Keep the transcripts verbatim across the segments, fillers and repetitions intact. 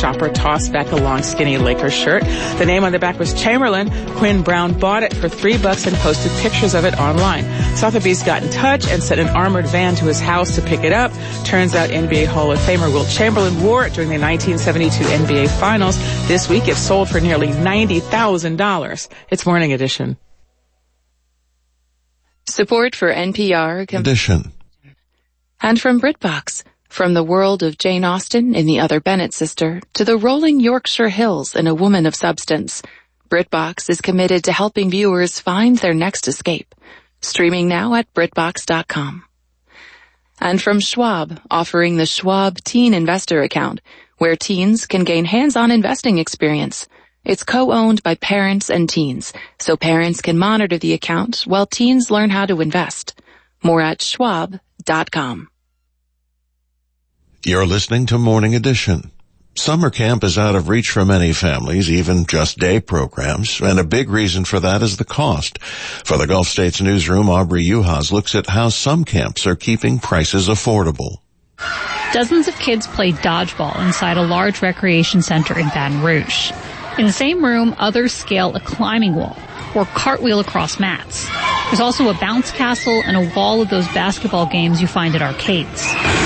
shopper tossed back a long, skinny Lakers shirt. The name on the back was Chamberlain. Quinn Brown bought it for three bucks and posted pictures of it online. Sotheby's got in touch and sent an armored van to his house to pick it up. Turns out N B A Hall of Famer Wilt Chamberlain wore it during the nineteen seventy-two N B A Finals. This week it sold for nearly ninety thousand dollars. It's Morning Edition. Support for N P R com- Edition. And from BritBox, from the world of Jane Austen in The Other Bennett Sister to the rolling Yorkshire Hills in A Woman of Substance, BritBox is committed to helping viewers find their next escape. Streaming now at BritBox dot com. And from Schwab, offering the Schwab Teen Investor Account, where teens can gain hands-on investing experience. It's co-owned by parents and teens, so parents can monitor the account while teens learn how to invest. More at Schwab dot com. You're listening to Morning Edition. Summer camp is out of reach for many families, even just day programs, and a big reason for that is the cost. For the Gulf States Newsroom, Aubrey Uhas looks at how some camps are keeping prices affordable. Dozens of kids play dodgeball inside a large recreation center in Baton Rouge. In the same room, others scale a climbing wall or cartwheel across mats. There's also a bounce castle and a wall of those basketball games you find at arcades.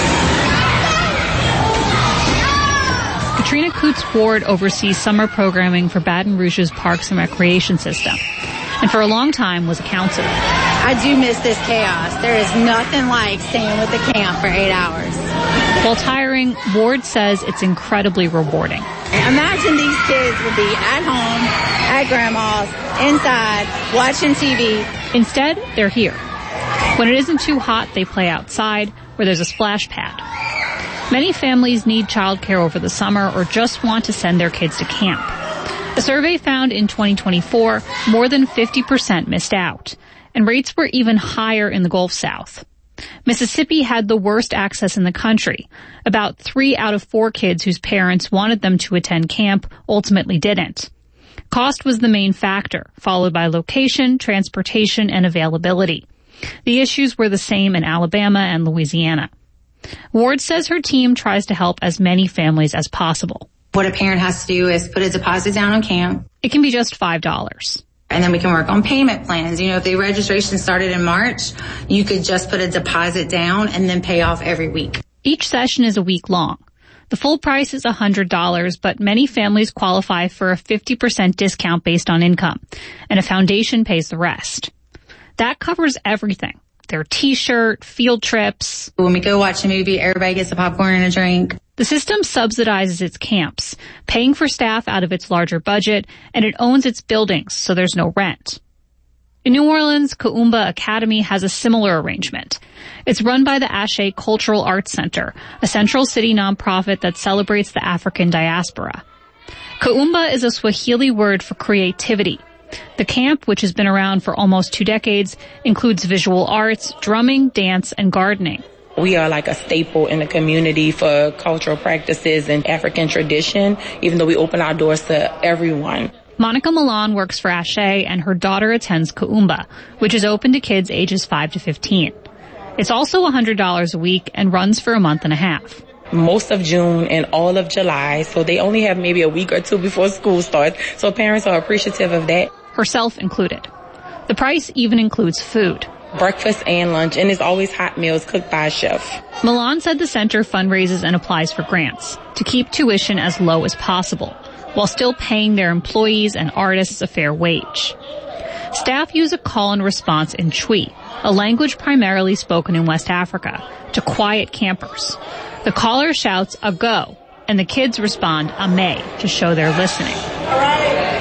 Katrina Coots-Ward oversees summer programming for Baton Rouge's Parks and Recreation System, and for a long time was a counselor. I do miss this chaos. There is nothing like staying with the camp for eight hours. While tiring, Ward says it's incredibly rewarding. Imagine these kids would be at home, at grandma's, inside, watching T V. Instead, they're here. When it isn't too hot, they play outside, where there's a splash pad. Many families need childcare over the summer or just want to send their kids to camp. A survey found in twenty twenty-four, more than fifty percent missed out, and rates were even higher in the Gulf South. Mississippi had the worst access in the country. About three out of four kids whose parents wanted them to attend camp ultimately didn't. Cost was the main factor, followed by location, transportation, and availability. The issues were the same in Alabama and Louisiana. Ward says her team tries to help as many families as possible. What a parent has to do is put a deposit down on camp. It can be just five dollars. And then we can work on payment plans. You know, if the registration started in March, you could just put a deposit down and then pay off every week. Each session is a week long. The full price is one hundred dollars, but many families qualify for a fifty percent discount based on income, and a foundation pays the rest. That covers everything. Their t-shirt, field trips. When we go watch a movie, everybody gets a popcorn and a drink. The system subsidizes its camps, paying for staff out of its larger budget, and it owns its buildings, so there's no rent. In New Orleans, Ka'umba Academy has a similar arrangement. It's run by the Ashe Cultural Arts Center, a Central City nonprofit that celebrates the African diaspora. Ka'umba is a Swahili word for creativity. The camp, which has been around for almost two decades, includes visual arts, drumming, dance, and gardening. We are like a staple in the community for cultural practices and African tradition, even though we open our doors to everyone. Monica Milan works for Ashe, and her daughter attends Ka'umba, which is open to kids ages five to fifteen. It's also one hundred dollars a week and runs for a month and a half. Most of June and all of July, so they only have maybe a week or two before school starts, so parents are appreciative of that. Herself included. The price even includes food. Breakfast and lunch, and there's always hot meals cooked by a chef. Milan said the center fundraises and applies for grants to keep tuition as low as possible, while still paying their employees and artists a fair wage. Staff use a call and response in Twi, a language primarily spoken in West Africa, to quiet campers. The caller shouts, "A go," and the kids respond, "Ame," to show they're listening. All right.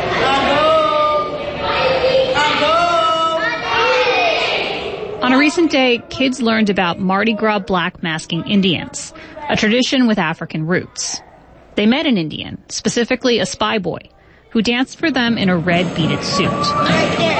On a recent day, kids learned about Mardi Gras black masking Indians, a tradition with African roots. They met an Indian, specifically a spy boy, who danced for them in a red beaded suit. Right there.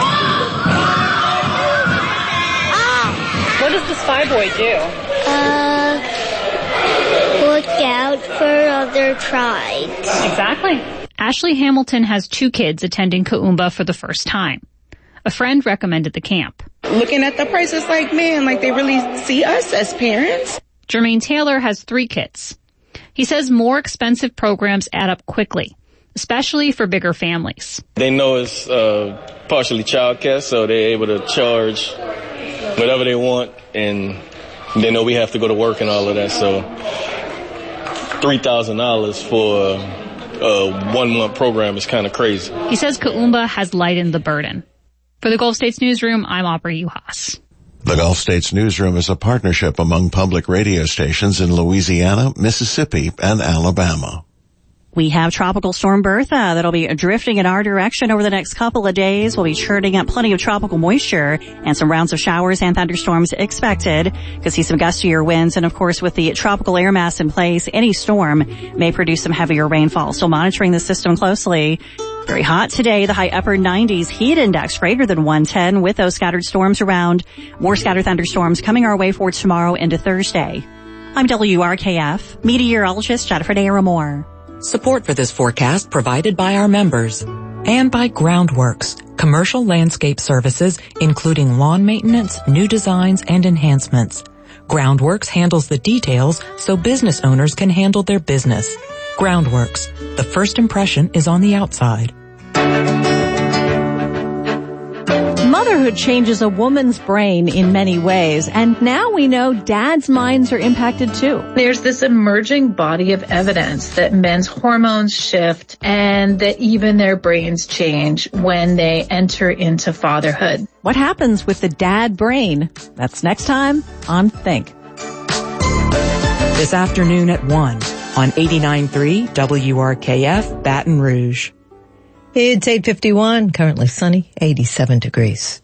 Ah! What does the spy boy do? Uh, look out for other tribes. Exactly. Ashley Hamilton has two kids attending Ka'umba for the first time. A friend recommended the camp. Looking at the price, it's like, man, like they really see us as parents. Jermaine Taylor has three kids. He says more expensive programs add up quickly, especially for bigger families. They know it's uh, partially childcare, so they're able to charge whatever they want, and they know we have to go to work and all of that. So three thousand dollars for a one-month program is kind of crazy. He says Kuumba has lightened the burden. For the Gulf States Newsroom, I'm Aubrey Uhas. The Gulf States Newsroom is a partnership among public radio stations in Louisiana, Mississippi, and Alabama. We have Tropical Storm Bertha that'll be drifting in our direction over the next couple of days. We'll be churning up plenty of tropical moisture and some rounds of showers and thunderstorms expected. Could see some gustier winds, and of course with the tropical air mass in place, any storm may produce some heavier rainfall. So monitoring the system closely. Very hot today, the high upper nineties, heat index greater than one ten with those scattered storms around. More scattered thunderstorms coming our way for tomorrow into Thursday. I'm W R K F meteorologist Jennifer Naramore. Support for this forecast provided by our members and by Groundworks, commercial landscape services, including lawn maintenance, new designs, and enhancements. Groundworks handles the details so business owners can handle their business. Groundworks, the first impression is on the outside. Motherhood changes a woman's brain in many ways, and now we know dads' minds are impacted too. There's this emerging body of evidence that men's hormones shift and that even their brains change when they enter into fatherhood. What happens with the dad brain? That's next time on Think. This afternoon at one on eighty-nine point three W R K F Baton Rouge. It's eight fifty-one, currently sunny, eighty-seven degrees.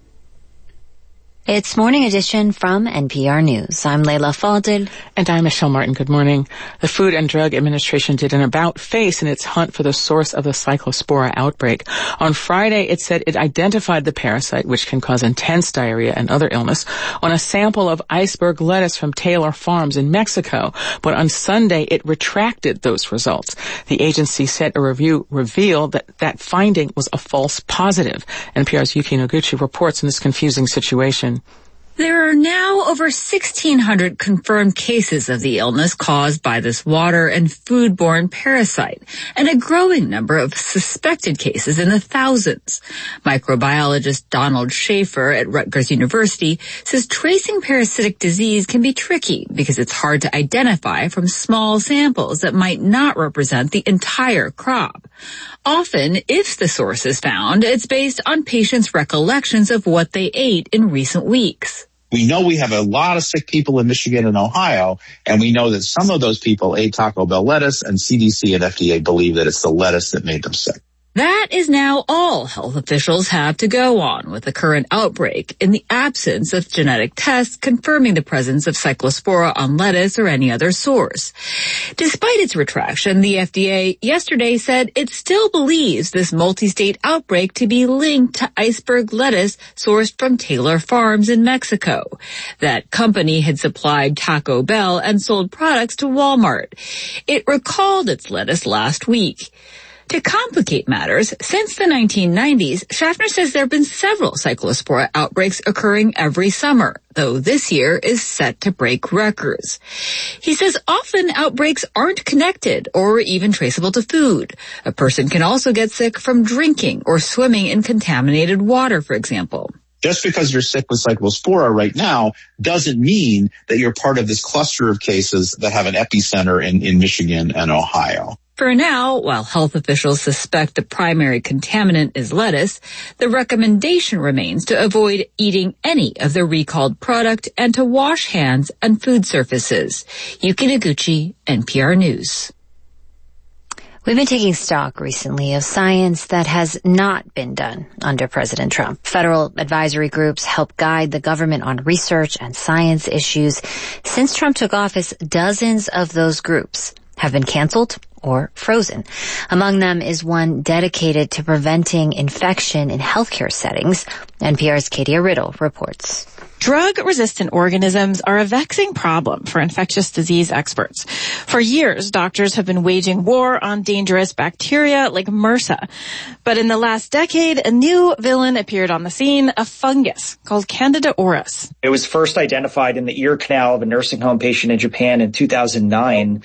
It's Morning Edition from N P R News. I'm Layla Falded. And I'm Michelle Martin. Good morning. The Food and Drug Administration did an about-face in its hunt for the source of the Cyclospora outbreak. On Friday, it said it identified the parasite, which can cause intense diarrhea and other illness, on a sample of iceberg lettuce from Taylor Farms in Mexico. But on Sunday, it retracted those results. The agency said a review revealed that that finding was a false positive. N P R's Yuki Noguchi reports on this confusing situation. There are now over sixteen hundred confirmed cases of the illness caused by this water and foodborne parasite, and a growing number of suspected cases in the thousands. Microbiologist Donald Schaefer at Rutgers University says tracing parasitic disease can be tricky because it's hard to identify from small samples that might not represent the entire crop. Often, if the source is found, it's based on patients' recollections of what they ate in recent weeks. We know we have a lot of sick people in Michigan and Ohio, and we know that some of those people ate Taco Bell lettuce, and C D C and F D A believe that it's the lettuce that made them sick. That is now all health officials have to go on with the current outbreak in the absence of genetic tests confirming the presence of Cyclospora on lettuce or any other source. Despite its retraction, the F D A yesterday said it still believes this multi-state outbreak to be linked to iceberg lettuce sourced from Taylor Farms in Mexico. That company had supplied Taco Bell and sold products to Walmart. It recalled its lettuce last week. To complicate matters, since the nineteen nineties, Schaffner says there have been several Cyclospora outbreaks occurring every summer, though this year is set to break records. He says often outbreaks aren't connected or even traceable to food. A person can also get sick from drinking or swimming in contaminated water, for example. Just because you're sick with Cyclospora right now doesn't mean that you're part of this cluster of cases that have an epicenter in, in Michigan and Ohio. For now, while health officials suspect the primary contaminant is lettuce, the recommendation remains to avoid eating any of the recalled product and to wash hands and food surfaces. Yuki Noguchi, N P R News. We've been taking stock recently of science that has not been done under President Trump. Federal advisory groups help guide the government on research and science issues. Since Trump took office, dozens of those groups have been canceled or frozen. Among them is one dedicated to preventing infection in healthcare settings. N P R's Katia Riddle reports. Drug-resistant organisms are a vexing problem for infectious disease experts. For years, doctors have been waging war on dangerous bacteria like MRSA. But in the last decade, a new villain appeared on the scene, a fungus called Candida auris. It was first identified in the ear canal of a nursing home patient in Japan in two thousand nine.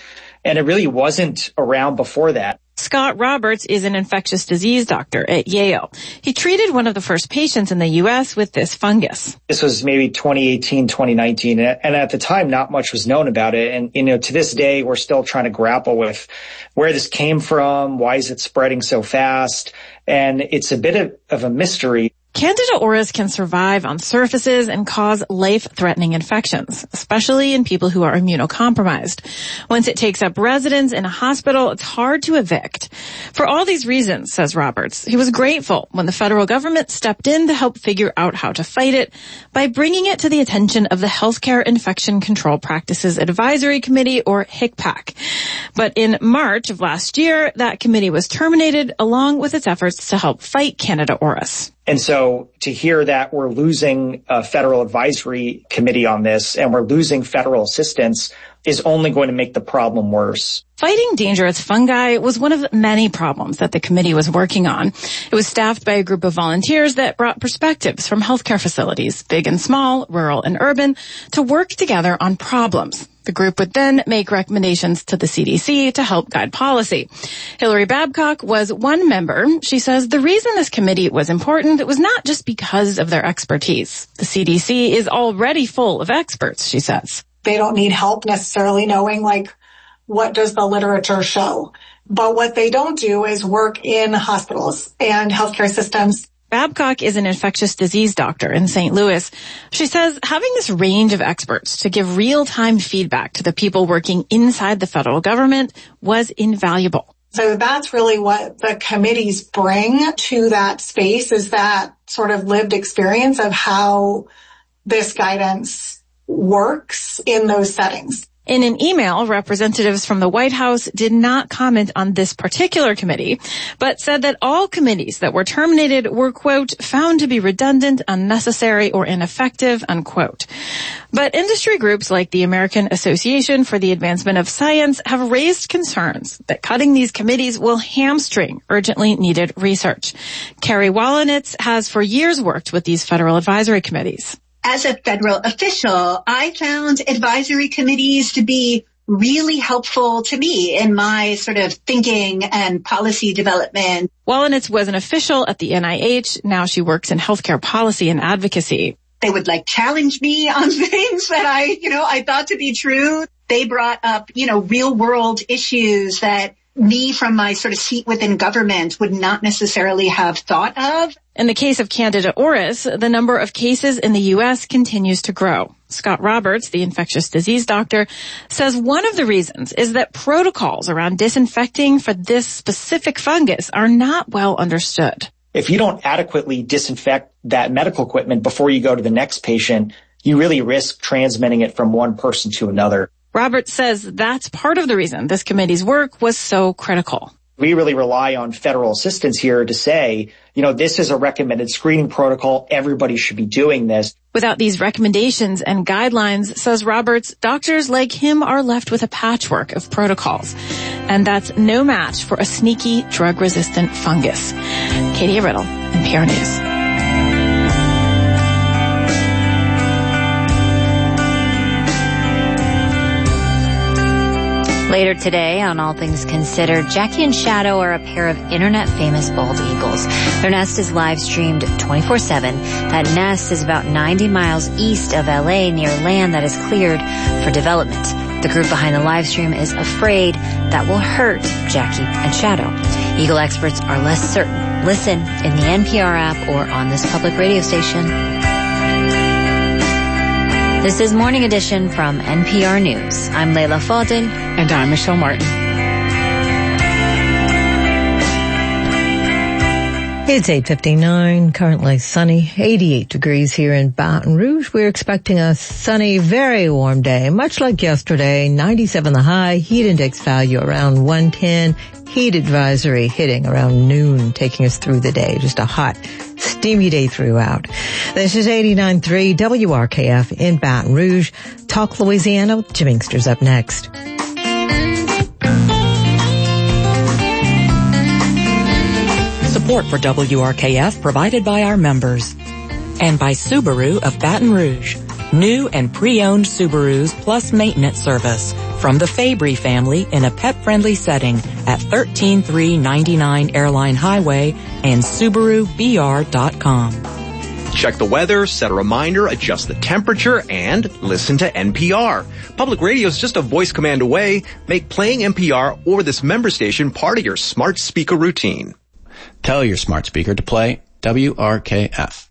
And it really wasn't around before that. Scott Roberts is an infectious disease doctor at Yale. He treated one of the first patients in the U S with this fungus. This was maybe twenty eighteen, twenty nineteen, and at the time, not much was known about it. And, you know, to this day, we're still trying to grapple with where this came from, why is it spreading so fast, and it's a bit of, of a mystery. Candida auris can survive on surfaces and cause life-threatening infections, especially in people who are immunocompromised. Once it takes up residence in a hospital, it's hard to evict. For all these reasons, says Roberts, he was grateful when the federal government stepped in to help figure out how to fight it by bringing it to the attention of the Healthcare Infection Control Practices Advisory Committee, or HICPAC. But in March of last year, that committee was terminated along with its efforts to help fight Candida auris. And so to hear that we're losing a federal advisory committee on this and we're losing federal assistance is only going to make the problem worse. Fighting dangerous fungi was one of many problems that the committee was working on. It was staffed by a group of volunteers that brought perspectives from healthcare facilities, big and small, rural and urban, to work together on problems. The group would then make recommendations to the C D C to help guide policy. Hillary Babcock was one member. She says the reason this committee was important was not just because of their expertise. The C D C is already full of experts, she says. They don't need help necessarily knowing, like, what does the literature show? But what they don't do is work in hospitals and healthcare systems. Babcock is an infectious disease doctor in Saint Louis. She says having this range of experts to give real-time feedback to the people working inside the federal government was invaluable. So that's really what the committees bring to that space, is that sort of lived experience of how this guidance works in those settings. In an email, representatives from the White House did not comment on this particular committee, but said that all committees that were terminated were, quote, found to be redundant, unnecessary, or ineffective, unquote. But industry groups like the American Association for the Advancement of Science have raised concerns that cutting these committees will hamstring urgently needed research. Carrie Wallenitz has for years worked with these federal advisory committees. As a federal official, I found advisory committees to be really helpful to me in my sort of thinking and policy development. Wallenitz was an official at the N I H. Now she works in healthcare policy and advocacy. They would like challenge me on things that I, you know, I thought to be true. They brought up, you know, real world issues that me from my sort of seat within government would not necessarily have thought of. In the case of Candida auris, the number of cases in the U S continues to grow. Scott Roberts, the infectious disease doctor, says one of the reasons is that protocols around disinfecting for this specific fungus are not well understood. If you don't adequately disinfect that medical equipment before you go to the next patient, you really risk transmitting it from one person to another. Roberts says that's part of the reason this committee's work was so critical. We really rely on federal assistance here to say, you know, this is a recommended screening protocol. Everybody should be doing this. Without these recommendations and guidelines, says Roberts, doctors like him are left with a patchwork of protocols. And that's no match for a sneaky drug-resistant fungus. Katie Riddle, N P R News. Later today on All Things Considered, Jackie and Shadow are a pair of internet-famous bald eagles. Their nest is live-streamed twenty-four seven. That nest is about ninety miles east of L A near land that is cleared for development. The group behind the live stream is afraid that will hurt Jackie and Shadow. Eagle experts are less certain. Listen in the N P R app or on this public radio station. This is Morning Edition from N P R News. I'm Layla Fadel. And I'm Michelle Martin. It's eight fifty-nine, currently sunny, eighty-eight degrees here in Baton Rouge. We're expecting a sunny, very warm day, much like yesterday. ninety-seven the high, heat index value around one ten, heat advisory hitting around noon, taking us through the day. Just a hot, steamy day throughout. This is eighty-nine point three W R K F in Baton Rouge. Talk Louisiana. Jim Inkster's up next. Support for W R K F provided by our members. And by Subaru of Baton Rouge. New and pre-owned Subarus plus maintenance service. from the Fabry family in a pet-friendly setting at thirteen three ninety-nine Airline Highway and Subaru B R dot com. Check the weather, set a reminder, adjust the temperature, and listen to N P R. Public radio is just a voice command away. Make playing N P R or this member station part of your smart speaker routine. Tell your smart speaker to play W R K F.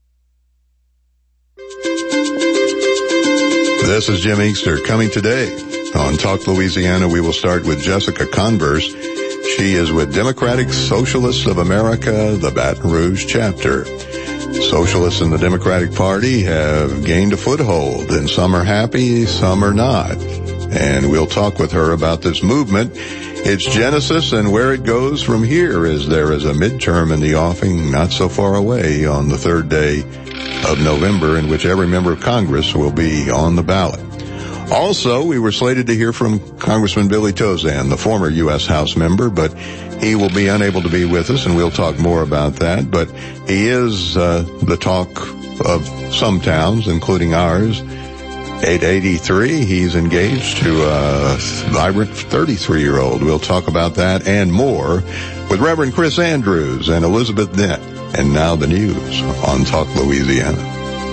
This is Jim Inkster coming today. On Talk Louisiana, we will start with Jessica Converse. She is with Democratic Socialists of America, the Baton Rouge chapter. Socialists in the Democratic Party have gained a foothold, and some are happy, some are not. And we'll talk with her about this movement, its genesis, and where it goes from here, as there is a midterm in the offing not so far away on the third day of November, in which every member of Congress will be on the ballot. Also, we were slated to hear from Congressman Billy Tauzin, the former U S House member, but he will be unable to be with us, and we'll talk more about that. But he is uh, the talk of some towns, including ours. eight eighty-three, he's engaged to a vibrant thirty-three-year-old. We'll talk about that and more with Reverend Chris Andrews and Elizabeth Dent. And now the news on Talk Louisiana.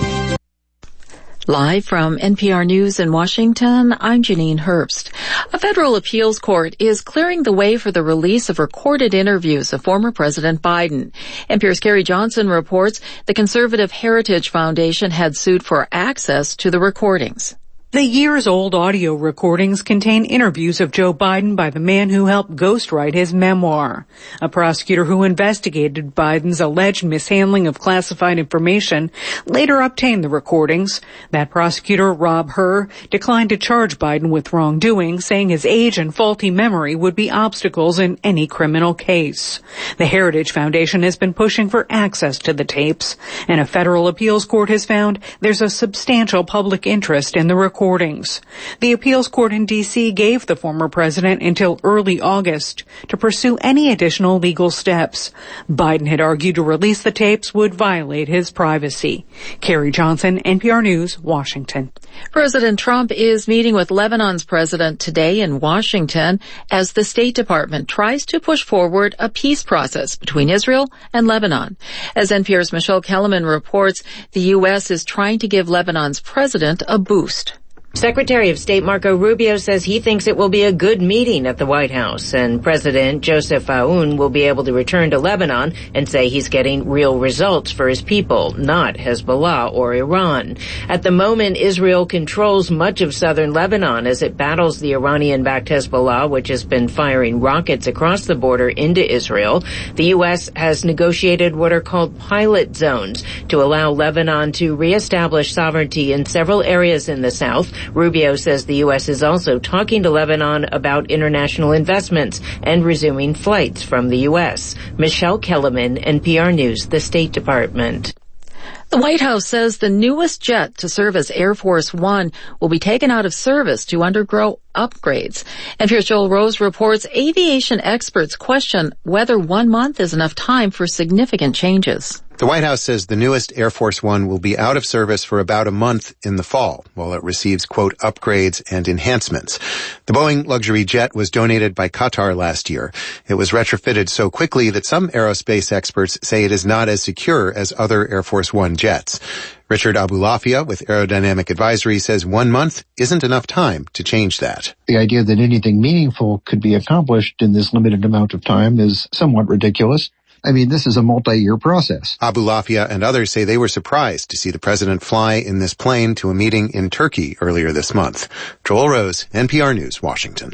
Live from N P R News in Washington, I'm Janine Herbst. A federal appeals court is clearing the way for the release of recorded interviews of former President Biden. N P R's Carrie Johnson reports the Conservative Heritage Foundation had sued for access to the recordings. The years-old audio recordings contain interviews of Joe Biden by the man who helped ghostwrite his memoir. A prosecutor who investigated Biden's alleged mishandling of classified information later obtained the recordings. That prosecutor, Rob Hur, declined to charge Biden with wrongdoing, saying his age and faulty memory would be obstacles in any criminal case. The Heritage Foundation has been pushing for access to the tapes, and a federal appeals court has found there's a substantial public interest in the recordings. Recordings. The appeals court in D C gave the former president until early August to pursue any additional legal steps. Biden had argued to release the tapes would violate his privacy. Carrie Johnson, N P R News, Washington. President Trump is meeting with Lebanon's president today in Washington as the State Department tries to push forward a peace process between Israel and Lebanon. As N P R's Michelle Kellerman reports, the U S is trying to give Lebanon's president a boost. Secretary of State Marco Rubio says he thinks it will be a good meeting at the White House, and President Joseph Aoun will be able to return to Lebanon and say he's getting real results for his people, not Hezbollah or Iran. At the moment, Israel controls much of southern Lebanon as it battles the Iranian-backed Hezbollah, which has been firing rockets across the border into Israel. The U S has negotiated what are called pilot zones to allow Lebanon to reestablish sovereignty in several areas in the south. Rubio says the U S is also talking to Lebanon about international investments and resuming flights from the U S. Michelle Kellerman, N P R News, the State Department. The White House says the newest jet to serve as Air Force One will be taken out of service to undergo upgrades. N P R's Joel Rose reports aviation experts question whether one month is enough time for significant changes. The White House says the newest Air Force One will be out of service for about a month in the fall while it receives, quote, upgrades and enhancements. The Boeing luxury jet was donated by Qatar last year. It was retrofitted so quickly that some aerospace experts say it is not as secure as other Air Force One jets. Richard Abulafia with Aerodynamic Advisory says one month isn't enough time to change that. The idea that anything meaningful could be accomplished in this limited amount of time is somewhat ridiculous. I mean, this is a multi-year process. Abulafia and others say they were surprised to see the president fly in this plane to a meeting in Turkey earlier this month. Joel Rose, N P R News, Washington.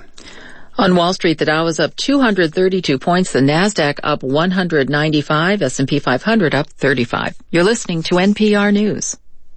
On Wall Street, the Dow is up two hundred thirty-two points, the NASDAQ up one hundred ninety-five, S and P five hundred up thirty-five. You're listening to N P R News.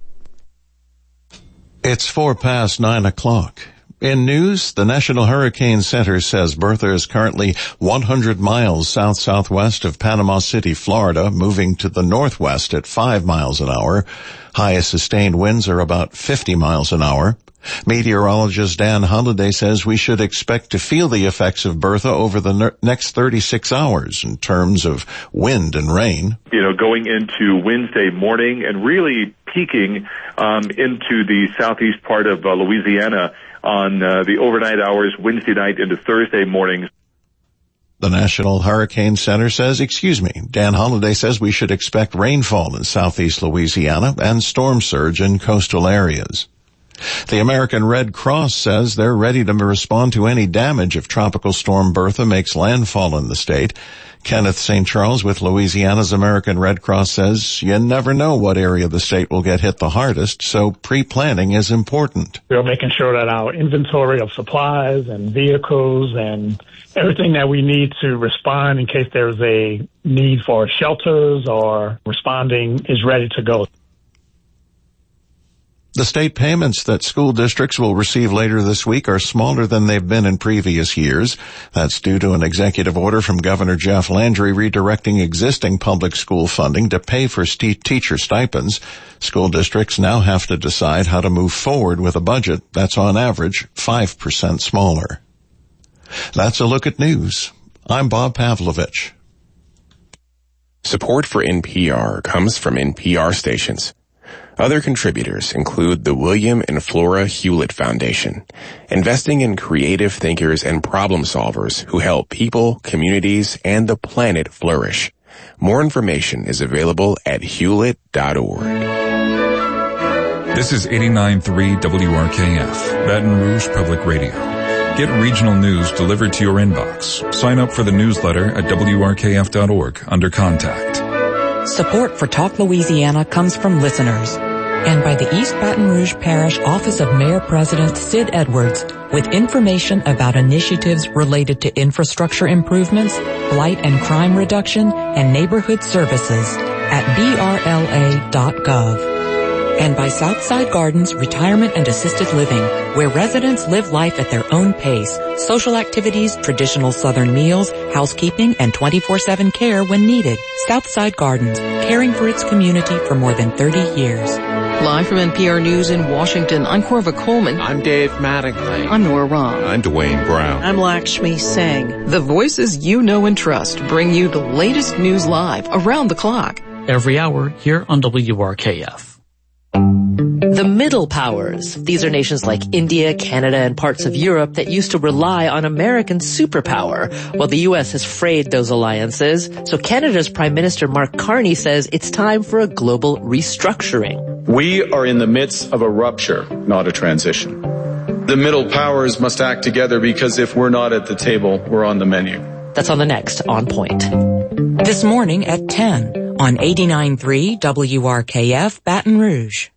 It's four past nine o'clock. In news, the National Hurricane Center says Bertha is currently one hundred miles south-southwest of Panama City, Florida, moving to the northwest at five miles an hour. Highest sustained winds are about fifty miles an hour. Meteorologist Dan Holliday says we should expect to feel the effects of Bertha over the ne- next thirty-six hours in terms of wind and rain. You know, going into Wednesday morning and really peaking um, into the southeast part of uh, Louisiana on uh, the overnight hours, Wednesday night into Thursday mornings. The National Hurricane Center says, excuse me, Dan Holliday says we should expect rainfall in southeast Louisiana and storm surge in coastal areas. The American Red Cross says they're ready to respond to any damage if Tropical Storm Bertha makes landfall in the state. Kenneth Saint Charles with Louisiana's American Red Cross says you never know what area of the state will get hit the hardest, so pre-planning is important. We're making sure that our inventory of supplies and vehicles and everything that we need to respond in case there's a need for shelters or responding is ready to go. The state payments that school districts will receive later this week are smaller than they've been in previous years. That's due to an executive order from Governor Jeff Landry redirecting existing public school funding to pay for st- teacher stipends. School districts now have to decide how to move forward with a budget that's on average five percent smaller. That's a look at news. I'm Bob Pavlovich. Support for N P R comes from N P R stations. Other contributors include the William and Flora Hewlett Foundation, investing in creative thinkers and problem solvers who help people, communities, and the planet flourish. More information is available at hewlett dot org. This is eighty-nine point three W R K F, Baton Rouge Public Radio. Get regional news delivered to your inbox. Sign up for the newsletter at W R K F dot org under Contact. Support for Talk Louisiana comes from listeners and by the East Baton Rouge Parish Office of Mayor President Sid Edwards with information about initiatives related to infrastructure improvements, blight and crime reduction, and neighborhood services at B R L A dot gov. And by Southside Gardens Retirement and Assisted Living, where residents live life at their own pace. Social activities, traditional Southern meals, housekeeping, and twenty-four seven care when needed. Southside Gardens, caring for its community for more than thirty years. Live from N P R News in Washington, I'm Corva Coleman. I'm Dave Mattingly. I'm Nora Ron. I'm Dwayne Brown. I'm Lakshmi Singh. The voices you know and trust bring you the latest news live around the clock. Every hour here on W R K F. The middle powers. These are nations like India, Canada, and parts of Europe that used to rely on American superpower, while the U S has frayed those alliances. So Canada's Prime Minister Mark Carney says it's time for a global restructuring. We are in the midst of a rupture, not a transition. The middle powers must act together because if we're not at the table, we're on the menu. That's on the next On Point. This morning at ten on eighty-nine point three W R K F Baton Rouge.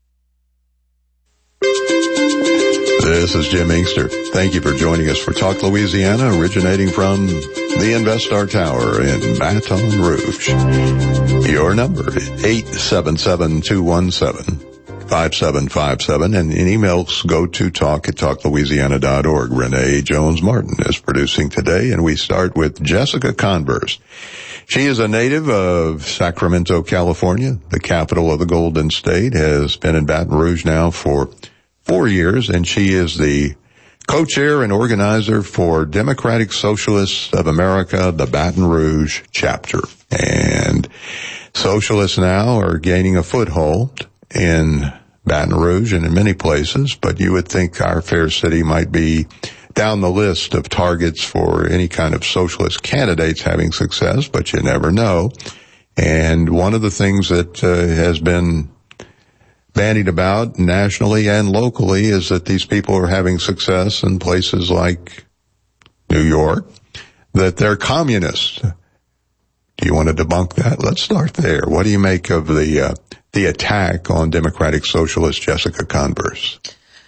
This is Jim Inkster. Thank you for joining us for Talk Louisiana, originating from the InvestStar Tower in Baton Rouge. Your number, eight seven seven, two one seven, five seven five seven, and in emails go to talk at talk louisiana dot org. Renee Jones-Martin is producing today, and we start with Jessica Converse. She is a native of Sacramento, California, the capital of the Golden State, has been in Baton Rouge now for four years, and she is the co-chair and organizer for Democratic Socialists of America, the Baton Rouge chapter. And socialists now are gaining a foothold in Baton Rouge and in many places, but you would think our fair city might be down the list of targets for any kind of socialist candidates having success, but you never know. And one of the things that uh, has been bandied about nationally and locally is that these people are having success in places like New York, that they're communists. Do you want to debunk that? Let's start there. What do you make of the uh, the attack on Democratic Socialist Jessica Converse?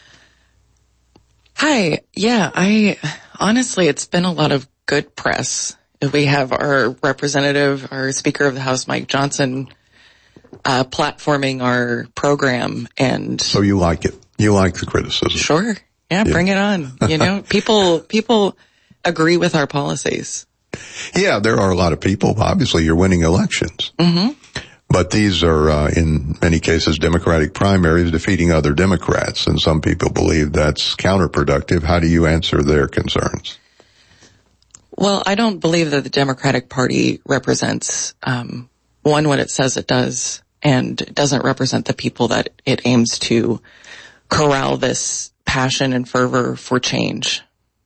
Hi. Yeah, I honestly, it's been a lot of good press. We have our representative, our Speaker of the House, Mike Johnson, uh, platforming our program. And so you like it. You like the criticism. Sure. Yeah, yeah. Bring it on. You know, people, people agree with our policies. Yeah, there are a lot of people. Obviously, you're winning elections. Mm-hmm. But these are, uh, in many cases, Democratic primaries defeating other Democrats, and some people believe that's counterproductive. How do you answer their concerns? Well, I don't believe that the Democratic Party represents, um, one, what it says it does, and doesn't represent the people that it aims to corral this passion and fervor for change.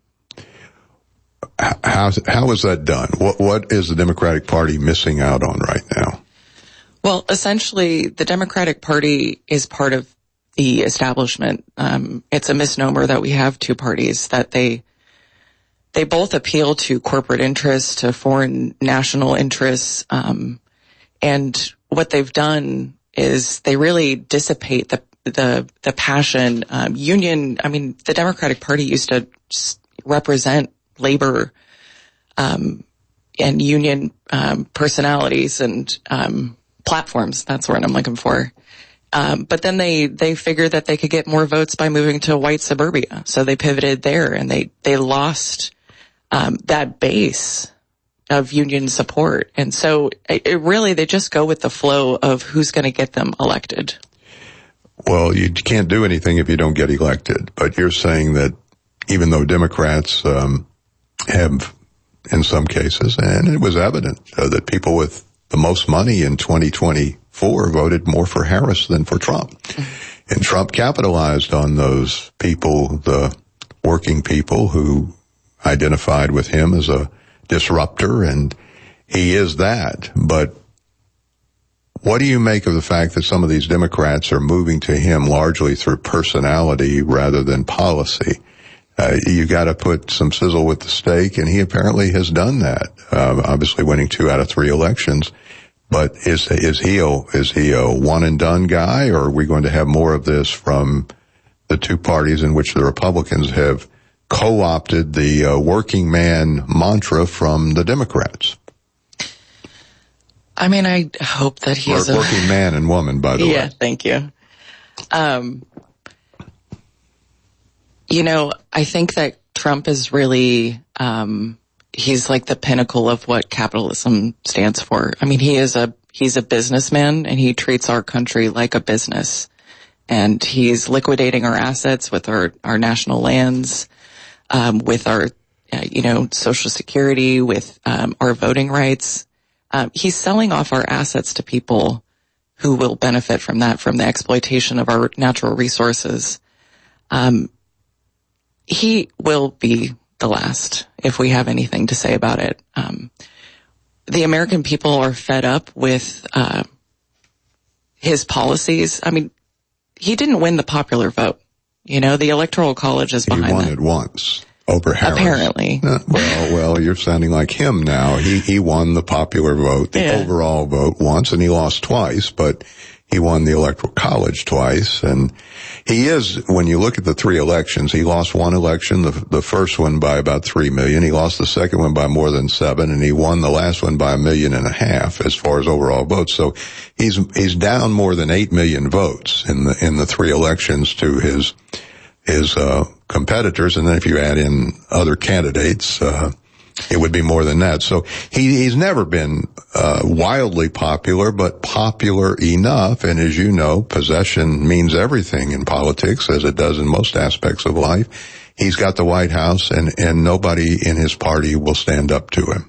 How, how is that done? What, what is the Democratic Party missing out on right now? Well, essentially, the Democratic Party is part of the establishment. Um, it's a misnomer that we have two parties, that they they both appeal to corporate interests, to foreign national interests, um, and what they've done is they really dissipate the the the passion. Um, union, I mean, the Democratic Party used to represent labor um, and union um, personalities and um, platforms. That's what I'm looking for. Um, but then they, they figured that they could get more votes by moving to white suburbia. So they pivoted there, and they, they lost um, that base of union support. And so it, it really, they just go with the flow of who's going to get them elected. Well, you can't do anything if you don't get elected. But you're saying that even though Democrats um, have, in some cases, and it was evident uh, that people with the most money in twenty twenty-four voted more for Harris than for Trump. Mm-hmm. And Trump capitalized on those people, the working people who identified with him as a disruptor, and he is that. But what do you make of the fact that some of these Democrats are moving to him largely through personality rather than policy? Uh, you got to put some sizzle with the steak, and he apparently has done that. Uh, obviously, winning two out of three elections. But is is he a, is he a one and done guy, or are we going to have more of this from the two parties in which the Republicans have co-opted the uh, working man mantra from the Democrats? I mean, I hope that he's or a working man and woman, by the yeah, way. Yeah, thank you. Um. You know, I think that Trump is really, um, he's like the pinnacle of what capitalism stands for. I mean, he is a, he's a businessman, and he treats our country like a business. And he's liquidating our assets with our, our national lands, um, with our, uh, you know, Social Security, with, um, our voting rights. Um, he's selling off our assets to people who will benefit from that, from the exploitation of our natural resources. Um, He will be the last if we have anything to say about it. Um, the American people are fed up with uh, his policies. I mean, he didn't win the popular vote. You know, the Electoral College is behind He won that. it once over Harris. Apparently. Uh, well, well, you're sounding like him now. He he won the popular vote, the yeah. overall vote once, and he lost twice, but he won the Electoral College twice. And he is, when you look at the three elections, he lost one election, the, the first one by about three million. He lost the second one by more than seven, and he won the last one by a million and a half as far as overall votes. So he's, he's down more than eight million votes in the, in the three elections to his, his, uh, competitors. And then if you add in other candidates, uh, it would be more than that. So he, he's never been, uh, wildly popular, but popular enough. And as you know, possession means everything in politics, as it does in most aspects of life. He's got the White House, and, and nobody in his party will stand up to him.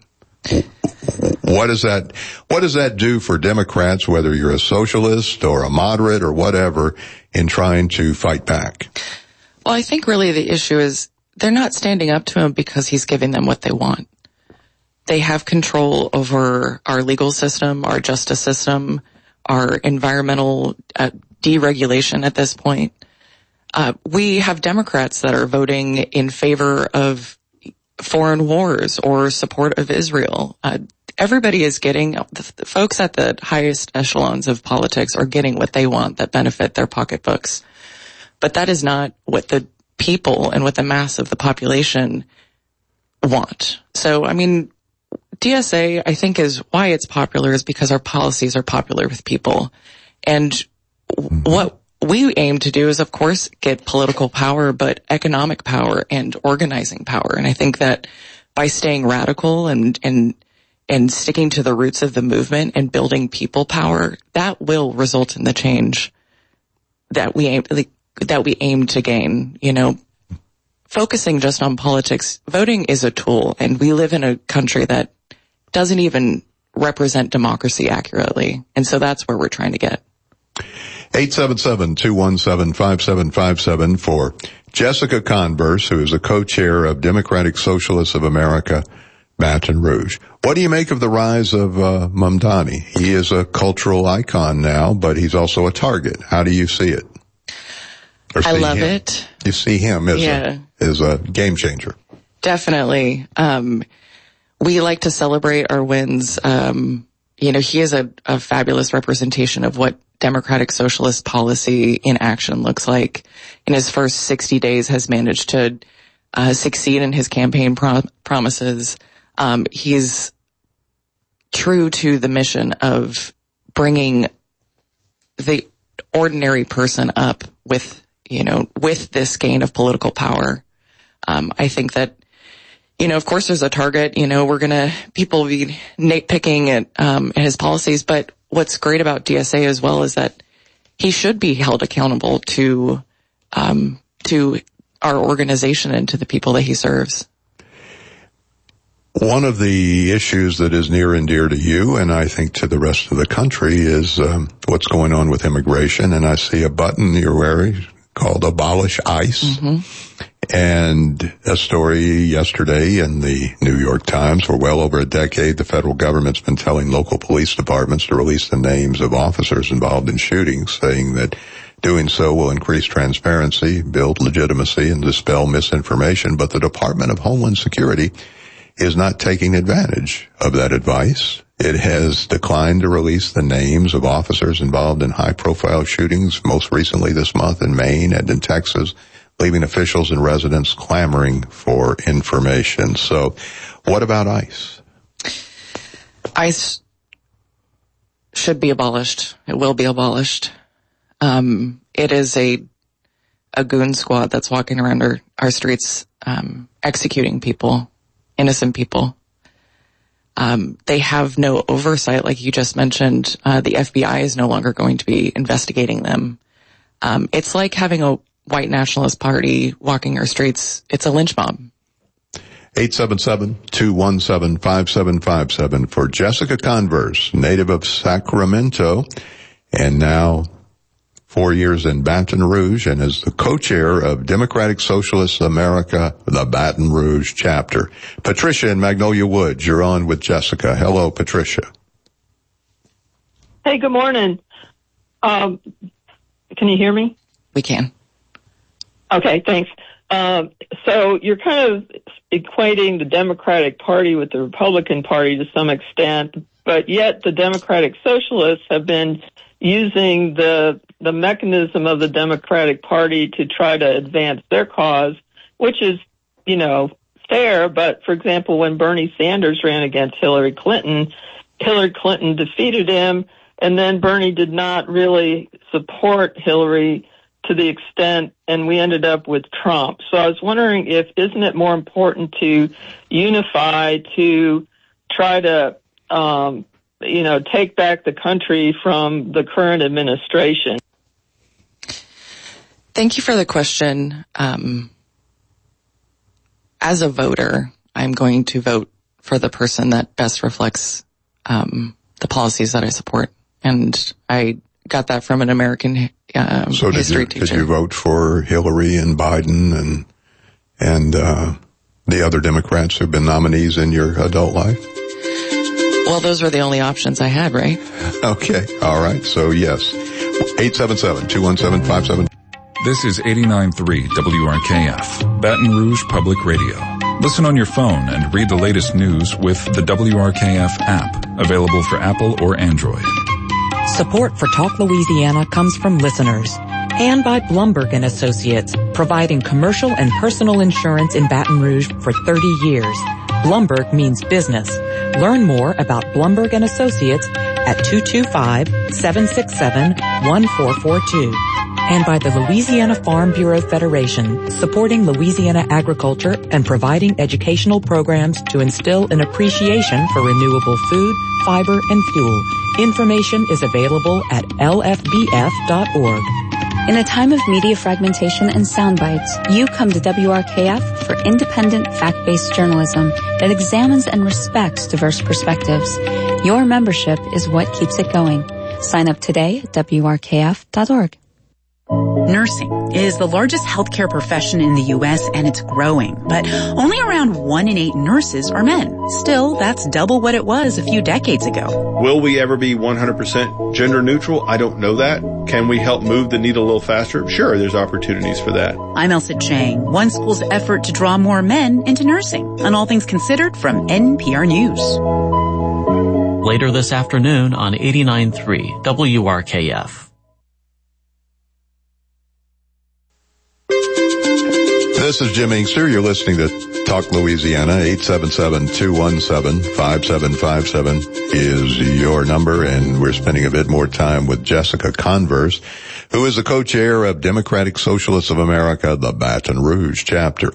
What does that, what does that do for Democrats, whether you're a socialist or a moderate or whatever, in trying to fight back? Well, I think really the issue is they're not standing up to him because he's giving them what they want. They have control over our legal system, our justice system, our environmental uh, deregulation at this point. Uh, we have Democrats that are voting in favor of foreign wars or support of Israel. Uh, everybody is getting, the, the folks at the highest echelons of politics are getting what they want that benefit their pocketbooks. But that is not what the people and what the mass of the population want. So, I mean, D S A, I think, is why it's popular is because our policies are popular with people. And what we aim to do is, of course, get political power, but economic power and organizing power. And I think that by staying radical and, and, and sticking to the roots of the movement and building people power, that will result in the change that we aim, that we aim to gain. You know, focusing just on politics, voting is a tool, and we live in a country that doesn't even represent democracy accurately. And so that's where we're trying to get. eight seven seven, two one seven, five seven five seven for Jessica Converse, who is the co-chair of Democratic Socialists of America, Baton Rouge. What do you make of the rise of uh, Mamdani? He is a cultural icon now, but he's also a target. How do you see it? I love him? it. You see him as, yeah. a, as a game changer. Definitely. Um, we like to celebrate our wins. Um, you know, he is a, a fabulous representation of what democratic socialist policy in action looks like. In his first sixty days has managed to uh, succeed in his campaign pro- promises. Um, he's true to the mission of bringing the ordinary person up with, you know, with this gain of political power. Um, I think that, you know, of course there's a target, you know, we're gonna, people be nitpicking at, um, at his policies, but what's great about D S A as well is that he should be held accountable to, um, to our organization and to the people that he serves. One of the issues that is near and dear to you, and I think to the rest of the country, is um, what's going on with immigration. And I see a button you're wearing called Abolish ICE. Mm-hmm. And a story yesterday in the New York Times. For well over a decade, the federal government's been telling local police departments to release the names of officers involved in shootings, saying that doing so will increase transparency, build legitimacy, and dispel misinformation. But the Department of Homeland Security is not taking advantage of that advice. It has declined to release the names of officers involved in high-profile shootings, most recently this month in Maine and in Texas, leaving officials and residents clamoring for information. So what about ICE? ICE should be abolished. It will be abolished. Um, it is a a goon squad that's walking around our, our streets um, executing people. Innocent people. Um, they have no oversight, like you just mentioned. Uh, the F B I is no longer going to be investigating them. Um, it's like having a white nationalist party walking our streets. It's a lynch mob. eight seven seven, two one seven, five seven five seven for Jessica Converse, native of Sacramento, and now four years in Baton Rouge, and is the co-chair of Democratic Socialists of America, the Baton Rouge chapter. Patricia in Magnolia Woods, you're on with Jessica. Hello, Patricia. Hey, good morning. Um, can you hear me? We can. Okay, thanks. Um, so you're kind of equating the Democratic Party with the Republican Party to some extent, but yet the Democratic Socialists have been using the the mechanism of the Democratic Party to try to advance their cause, which is, you know, fair. But, for example, when Bernie Sanders ran against Hillary Clinton, Hillary Clinton defeated him, and then Bernie did not really support Hillary to the extent, and we ended up with Trump. So I was wondering if, isn't it more important to unify to try to, um, you know, take back the country from the current administration? Thank you for the question. Um, as a voter, I'm going to vote for the person that best reflects um, the policies that I support. And I got that from an American um, so did history you, teacher. Did you vote for Hillary and Biden and and uh, the other Democrats who've been nominees in your adult life? Well, those were the only options I had, right? Okay. All right. So, yes. eight seven seven, two one seven, five seven. This is eighty-nine point three W R K F, Baton Rouge Public Radio. Listen on your phone and read the latest news with the W R K F app, available for Apple or Android. Support for Talk Louisiana comes from listeners and by Blumberg and Associates, providing commercial and personal insurance in Baton Rouge for thirty years. Blumberg means business. Learn more about Blumberg and Associates at two two five, seven six seven, one four four two. And by the Louisiana Farm Bureau Federation, supporting Louisiana agriculture and providing educational programs to instill an appreciation for renewable food, fiber, and fuel. Information is available at L F B F dot org. In a time of media fragmentation and sound bites, you come to W R K F for independent, fact-based journalism that examines and respects diverse perspectives. Your membership is what keeps it going. Sign up today at W R K F dot org. Nursing is the largest healthcare profession in the U S and it's growing, but only around one in eight nurses are men. Still, that's double what it was a few decades ago. Will we ever be one hundred percent gender neutral? I don't know that. Can we help move the needle a little faster? Sure, there's opportunities for that. I'm Elsa Chang, one school's effort to draw more men into nursing. On All Things Considered from N P R News. Later this afternoon on eighty-nine point three W R K F. This is Jim Inkster. You're listening to Talk Louisiana. eight seven seven, two one seven, five seven five seven is your number, and we're spending a bit more time with Jessica Converse, who is the co-chair of Democratic Socialists of America, the Baton Rouge chapter.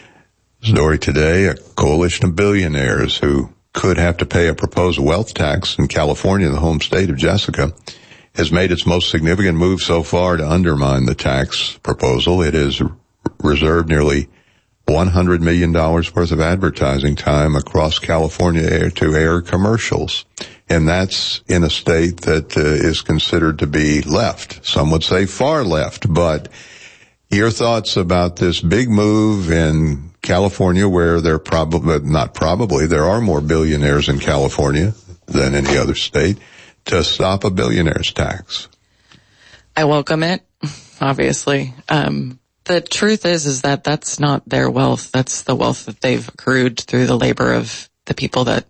Story today, a coalition of billionaires who could have to pay a proposed wealth tax in California, the home state of Jessica, has made its most significant move so far to undermine the tax proposal. It is reserved nearly one hundred million dollars worth of advertising time across California to air commercials. And that's in a state that uh, is considered to be left. Some would say far left. But your thoughts about this big move in California, where there probably, not probably, there are more billionaires in California than any other state, to stop a billionaire's tax? I welcome it, obviously. Um, The truth is, is that that's not their wealth. That's the wealth that they've accrued through the labor of the people that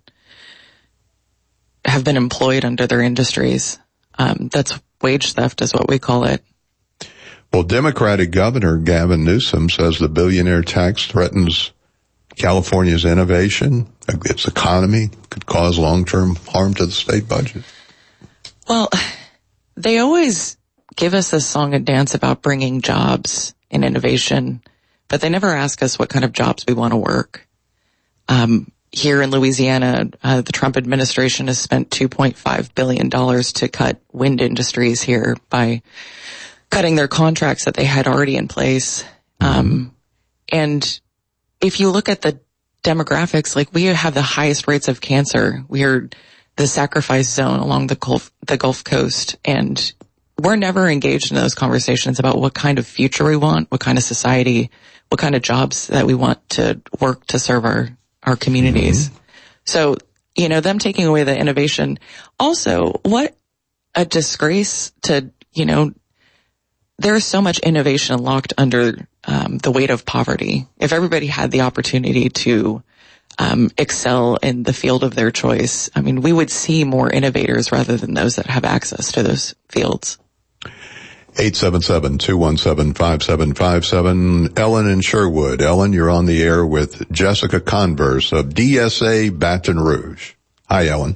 have been employed under their industries. Um, that's wage theft is what we call it. Well, Democratic Governor Gavin Newsom says the billionaire tax threatens California's innovation, its economy, could cause long-term harm to the state budget. Well, they always give us this song and dance about bringing jobs and innovation, but they never ask us what kind of jobs we want to work. Um, here in Louisiana, uh, the Trump administration has spent two point five billion dollars to cut wind industries here by cutting their contracts that they had already in place. Um, and if you look at the demographics, like we have the highest rates of cancer. We are the sacrifice zone along the Gulf, the Gulf Coast, and we're never engaged in those conversations about what kind of future we want, what kind of society, what kind of jobs that we want to work to serve our, our communities. Mm-hmm. So, you know, them taking away the innovation. Also, what a disgrace to, you know, there's so much innovation locked under um, the weight of poverty. If everybody had the opportunity to um, excel in the field of their choice, I mean, we would see more innovators rather than those that have access to those fields. eight seven seven, two one seven, five seven five seven. Ellen in Sherwood. Ellen, you're on the air with Jessica Converse of D S A Baton Rouge. Hi, Ellen.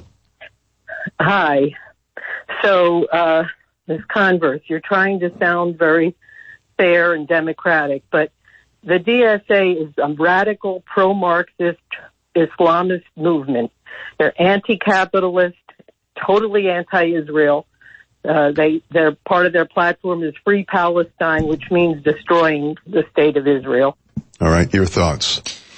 Hi. So, uh, Miz Converse, you're trying to sound very fair and democratic, but the D S A is a radical pro-Marxist Islamist movement. They're anti-capitalist, totally anti-Israel. Uh, they, their part of their platform is Free Palestine, which means destroying the state of Israel. All right, your thoughts.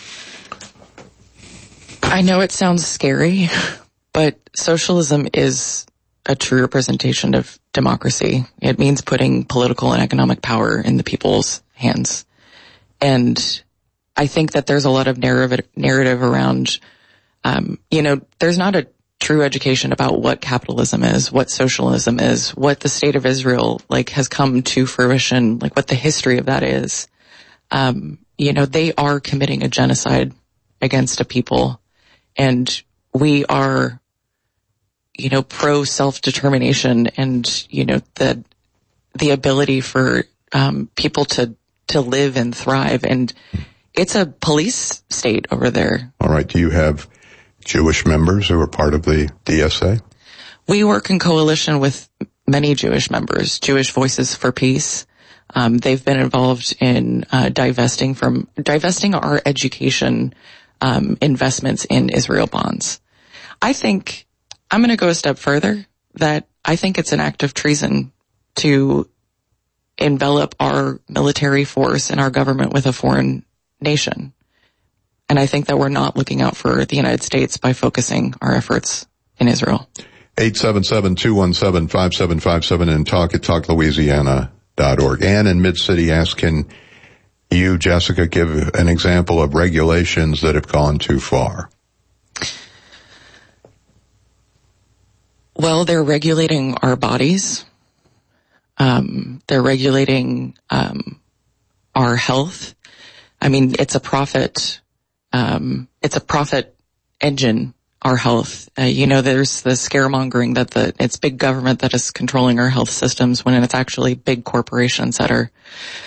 I know it sounds scary, but socialism is a true representation of democracy. It means putting political and economic power in the people's hands. And I think that there's a lot of narrative, narrative around, um, you know, there's not a true education about what capitalism is, what socialism is, what the state of Israel, like, has come to fruition, like what the history of that is. Um, you know, they are committing a genocide against a people, and we are, you know, pro self-determination and, you know, the, the ability for, um, people to, to live and thrive. And it's a police state over there. All right. Do you have Jewish members who are part of the D S A? We work in coalition with many Jewish members, Jewish Voices for Peace. Um, they've been involved in, uh, divesting from, divesting our education, um, investments in Israel bonds. I think, I'm going to go a step further, that I think it's an act of treason to envelop our military force and our government with a foreign nation. And I think that we're not looking out for the United States by focusing our efforts in Israel. eight seven seven, two one seven, five seven five seven and talk at talk louisiana dot org. Ann in Mid-City asks, can you, Jessica, give an example of regulations that have gone too far? Well, they're regulating our bodies. Um, they're regulating um, our health. I mean, it's a profit. Um, it's a profit engine. Our health. Uh, you know, there's the scaremongering that the it's big government that is controlling our health systems when it's actually big corporations that are,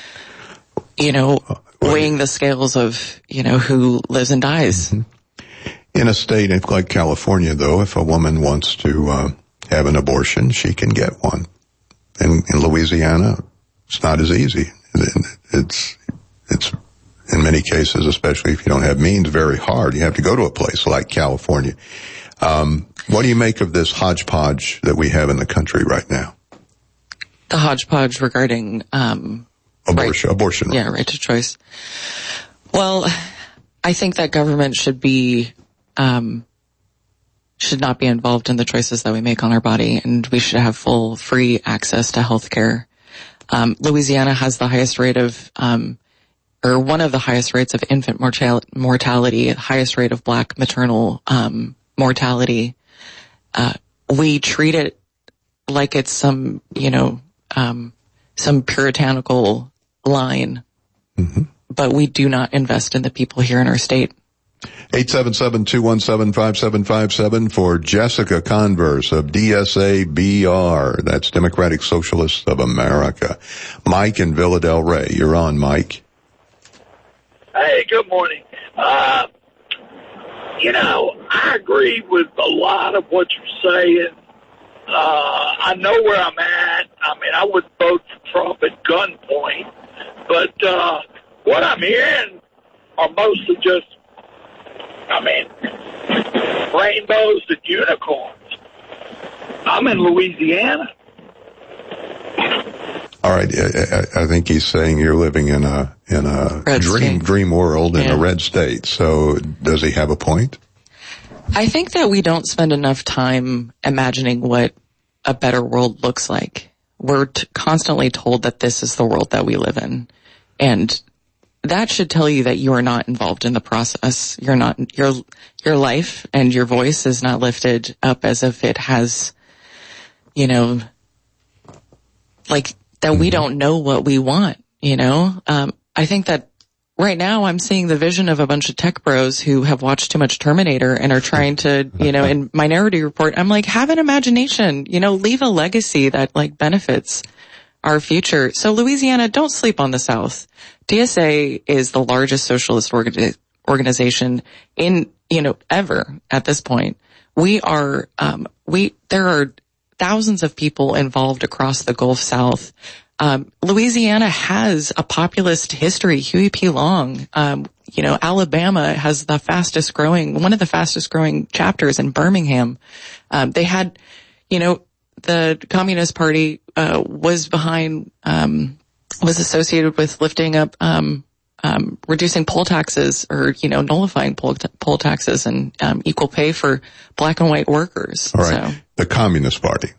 you know, weighing the scales of, you know, who lives and dies. Mm-hmm. In a state like California, though, if a woman wants to uh, have an abortion, she can get one. In, in Louisiana, it's not as easy. It's, it's, in many cases, especially if you don't have means, very hard. You have to go to a place like California. Um, what do you make of this hodgepodge that we have in the country right now? The hodgepodge regarding, um, abortion, right, abortion. Yeah, right to choice. Well, I think that government should be, um, should not be involved in the choices that we make on our body, and we should have full, free access to health care. Um, Louisiana has the highest rate of, um, or one of the highest rates of infant mortal- mortality, highest rate of black maternal, um, mortality. Uh, we treat it like it's some, you know, um, some puritanical line, mm-hmm. but we do not invest in the people here in our state. eight seven seven, two one seven, five seven five seven for Jessica Converse of D S A B R. That's Democratic Socialists of America. Mike in Villa del Rey. You're on, Mike. Hey, good morning. Uh, you know, I agree with a lot of what you're saying. Uh, I know where I'm at. I mean, I would vote for Trump at gunpoint. But uh, what I'm hearing are mostly just, I mean, rainbows and unicorns. I'm in Louisiana. All right, I, I think he's saying you're living in a in a red dream state. dream world in yeah. a red state. So does he have a point? I think that we don't spend enough time imagining what a better world looks like. We're t- constantly told that this is the world that we live in, and that should tell you that you are not involved in the process. You're not, your, your life and your voice is not lifted up as if it has, you know, like that we don't know what we want, you know? Um, I think that right now I'm seeing the vision of a bunch of tech bros who have watched too much Terminator and are trying to, you know, in Minority Report, I'm like, have an imagination, you know, leave a legacy that like benefits our future. So Louisiana, don't sleep on the South. D S A is the largest socialist orga- organization in, you know, ever at this point. We are, um, we, there are thousands of people involved across the Gulf South. Um, Louisiana has a populist history. Huey P. Long, um, you know, Alabama has the fastest growing, one of the fastest growing chapters in Birmingham. Um, they had, you know, the Communist Party, uh, was behind, um, was associated with lifting up, um, um, reducing poll taxes or, you know, nullifying poll, t- poll taxes and, um, equal pay for black and white workers. All right. So. The Communist Party.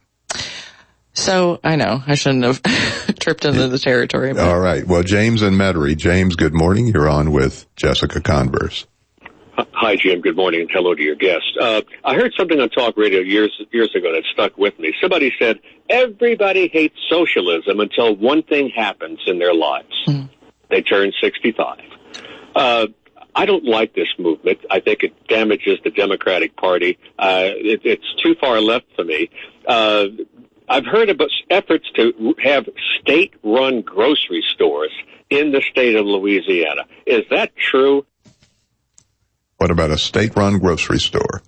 So, I know, I shouldn't have tripped into the territory. But. All right. Well, James and Metairie. James, good morning. You're on with Jessica Converse. Hi, Jim. Good morning, and hello to your guest. Uh, I heard something on talk radio years years ago that stuck with me. Somebody said, everybody hates socialism until one thing happens in their lives. Mm. They turn sixty-five. Uh, I don't like this movement. I think it damages the Democratic Party. Uh, it, it's too far left for me. Uh, I've heard about efforts to have state-run grocery stores in the state of Louisiana. Is that true? What about a state-run grocery store?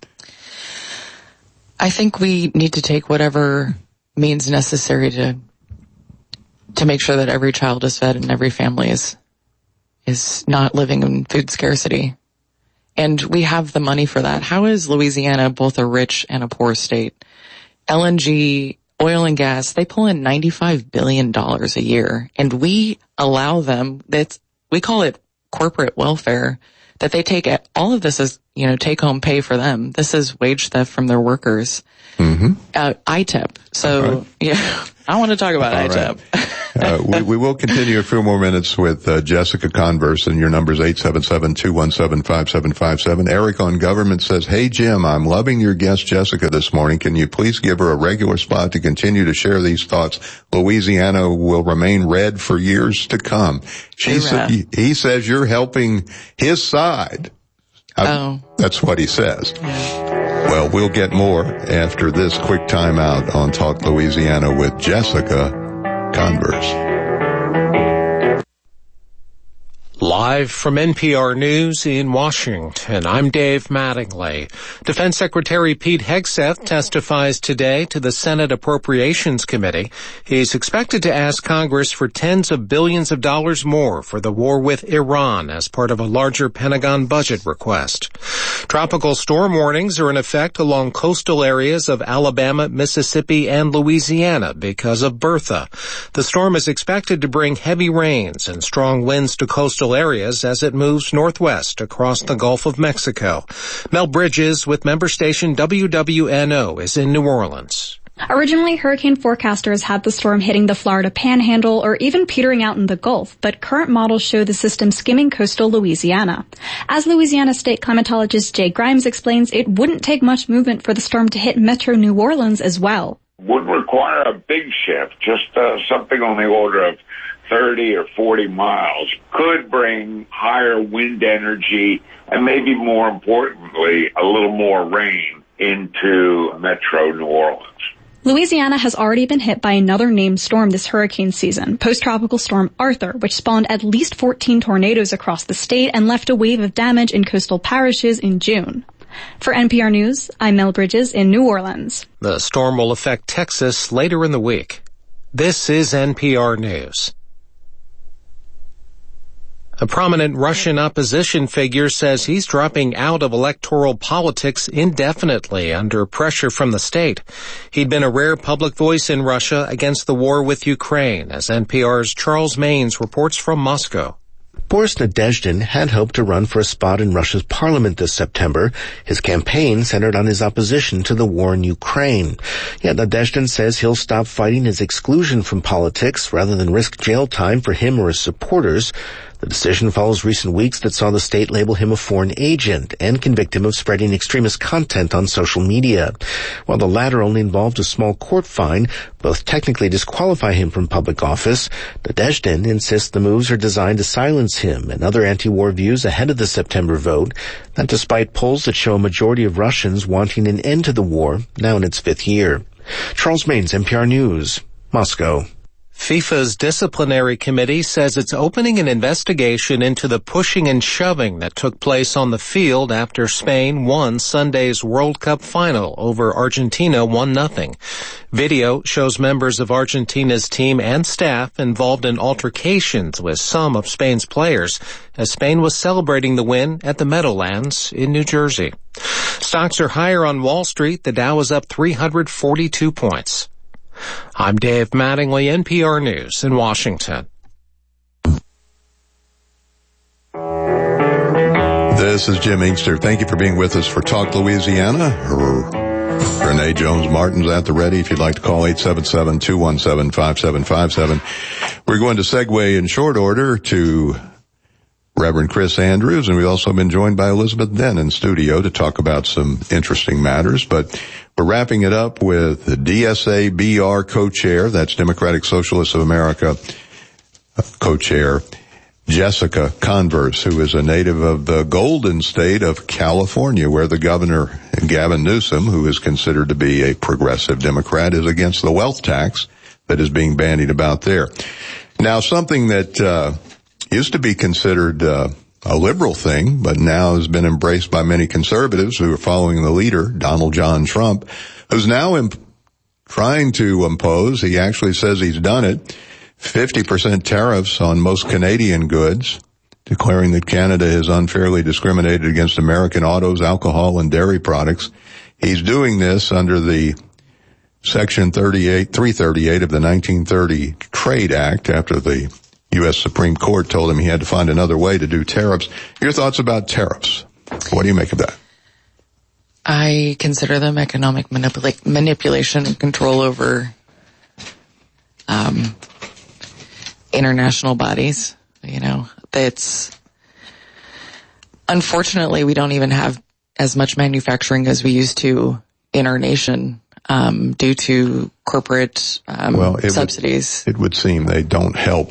I think we need to take whatever means necessary to to make sure that every child is fed and every family is is not living in food scarcity. And we have the money for that. How is Louisiana both a rich and a poor state? L N G, oil and gas, they pull in ninety-five billion dollars a year, and we allow them, that's, we call it corporate welfare, that they take all of this as, you know, take home pay for them. This is wage theft from their workers. Mm-hmm. Uh, I T E P. So, right. yeah, I want to talk about I T E P. uh, we, we will continue a few more minutes with uh, Jessica Converse, and your number is eight seven seven, two one seven, five seven five seven. Eric on government says, hey, Jim, I'm loving your guest Jessica this morning. Can you please give her a regular spot to continue to share these thoughts? Louisiana will remain red for years to come. She sa- he, he says you're helping his side. I, oh. That's what he says. Well, we'll get more after this quick time out on Talk Louisiana with Jessica Converse. Live from N P R News in Washington, I'm Dave Mattingly. Defense Secretary Pete Hegseth testifies today to the Senate Appropriations Committee. He's expected to ask Congress for tens of billions of dollars more for the war with Iran as part of a larger Pentagon budget request. Tropical storm warnings are in effect along coastal areas of Alabama, Mississippi, and Louisiana because of Bertha. The storm is expected to bring heavy rains and strong winds to coastal areas as it moves northwest across the Gulf of Mexico. Mel Bridges with member station W W N O is in New Orleans. Originally, hurricane forecasters had the storm hitting the Florida Panhandle or even petering out in the Gulf, but current models show the system skimming coastal Louisiana. As Louisiana state climatologist Jay Grimes explains, it wouldn't take much movement for the storm to hit metro New Orleans as well. Would require a big shift, just uh, something on the order of thirty or forty miles, could bring higher wind energy and maybe more importantly, a little more rain into metro New Orleans. Louisiana has already been hit by another named storm this hurricane season, post-tropical storm Arthur, which spawned at least fourteen tornadoes across the state and left a wave of damage in coastal parishes in June. For N P R News, I'm Mel Bridges in New Orleans. The storm will affect Texas later in the week. This is N P R News. A prominent Russian opposition figure says he's dropping out of electoral politics indefinitely under pressure from the state. He'd been a rare public voice in Russia against the war with Ukraine, as N P R's Charles Maines reports from Moscow. Boris Nadezhdin had hoped to run for a spot in Russia's parliament this September. His campaign centered on his opposition to the war in Ukraine. Yet Nadezhdin says he'll stop fighting his exclusion from politics rather than risk jail time for him or his supporters. The decision follows recent weeks that saw the state label him a foreign agent and convict him of spreading extremist content on social media. While the latter only involved a small court fine, both technically disqualify him from public office. Nadezhdin insists the moves are designed to silence him and other anti-war views ahead of the September vote, that despite polls that show a majority of Russians wanting an end to the war, now in its fifth year. Charles Maines, N P R News, Moscow. FIFA's disciplinary committee says it's opening an investigation into the pushing and shoving that took place on the field after Spain won Sunday's World Cup final over Argentina one nothing. Video shows members of Argentina's team and staff involved in altercations with some of Spain's players as Spain was celebrating the win at the Meadowlands in New Jersey. Stocks are higher on Wall Street. The Dow is up three hundred forty-two points. I'm Dave Mattingly, N P R News in Washington. This is Jim Inkster. Thank you for being with us for Talk Louisiana. Renee Jones-Martin's at the ready if you'd like to call eight seven seven, two one seven, five seven five seven. We're going to segue in short order to Reverend Chris Andrews, and we've also been joined by Elizabeth Dent in studio to talk about some interesting matters, but we're wrapping it up with the D S A B R co-chair, that's Democratic Socialists of America co-chair, Jessica Converse, who is a native of the Golden State of California, where the governor, Gavin Newsom, who is considered to be a progressive Democrat, is against the wealth tax that is being bandied about there. Now, something that uh used to be considered uh, a liberal thing, but now has been embraced by many conservatives who are following the leader, Donald John Trump, who's now imp- trying to impose, he actually says he's done it, fifty percent tariffs on most Canadian goods, declaring that Canada has unfairly discriminated against American autos, alcohol, and dairy products. He's doing this under the Section thirty-eight, three thirty-eight of the nineteen thirty Trade Act after the U S Supreme Court told him he had to find another way to do tariffs. Your thoughts about tariffs? What do you make of that? I consider them economic manipula- manipulation and control over um, international bodies. You know, it's unfortunately we don't even have as much manufacturing as we used to in our nation um, due to corporate um, well, it subsidies. Would, it would seem they don't help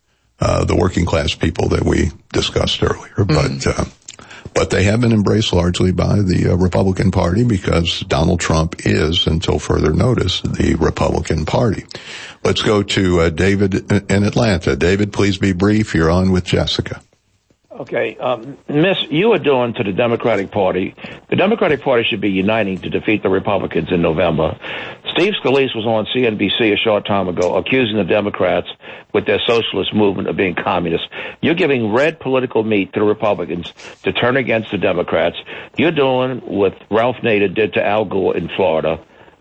uh, the working class people that we discussed earlier, mm. but. Uh, But they have been embraced largely by the uh, Republican Party because Donald Trump is, until further notice, the Republican Party. Let's go to uh, David in Atlanta. David, please be brief. You're on with Jessica. Okay, um, Miss, you are doing to the Democratic Party. The Democratic Party should be uniting to defeat the Republicans in November. Steve Scalise was on C N B C a short time ago accusing the Democrats with their socialist movement of being communists. You're giving red political meat to the Republicans to turn against the Democrats. You're doing what Ralph Nader did to Al Gore in Florida.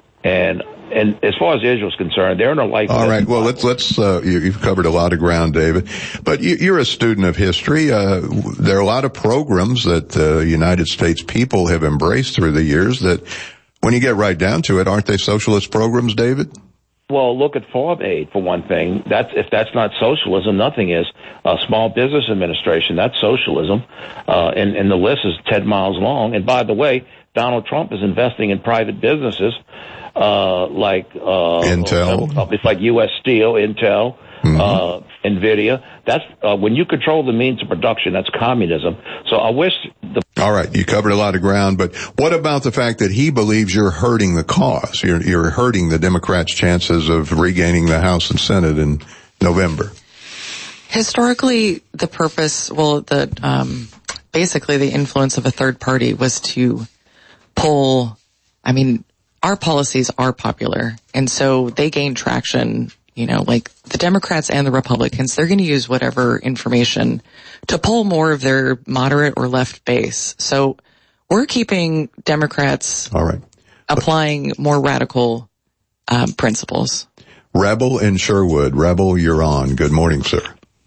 And and as far as Israel's concerned, they're in a life. All right. Well, let's let's. Uh, you, you've covered a lot of ground, David. But you, you're a student of history. Uh, there are a lot of programs that the uh, United States people have embraced through the years that, when you get right down to it, aren't they socialist programs, David? Well, look at Farm Aid for one thing. That's if that's not socialism, nothing is. Uh, Small Business Administration, that's socialism, uh, and and the list is ten miles long. And by the way, Donald Trump is investing in private businesses. Uh, like, uh, Intel, companies like U S Steel, Intel, mm-hmm. uh, Nvidia. That's, uh, when you control the means of production, that's communism. So I wish the... All right. You covered a lot of ground, but what about the fact that he believes you're hurting the cause? You're, you're hurting the Democrats' chances of regaining the House and Senate in November. Historically, the purpose, well, the, um, basically the influence of a third party was to pull, I mean, our policies are popular, and so they gain traction, you know, like the Democrats and the Republicans, they're going to use whatever information to pull more of their moderate or left base. So we're keeping Democrats all right. applying more radical um, principles. Rebel in Sherwood. Rebel, you're on. Good morning, sir.